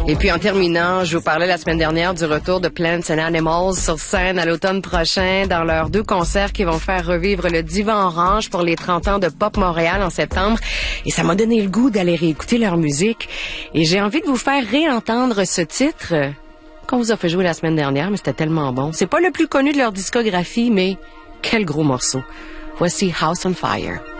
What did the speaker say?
Et puis en terminant, je vous parlais la semaine dernière du retour de Plants and Animals sur scène à l'automne prochain dans leurs 2 concerts qui vont faire revivre le Divan Orange pour les 30 ans de Pop Montréal en septembre. Et ça m'a donné le goût d'aller réécouter leur musique. Et j'ai envie de vous faire réentendre ce titre qu'on vous a fait jouer la semaine dernière, mais c'était tellement bon. C'est pas le plus connu de leur discographie, mais quel gros morceau. Voici House on Fire.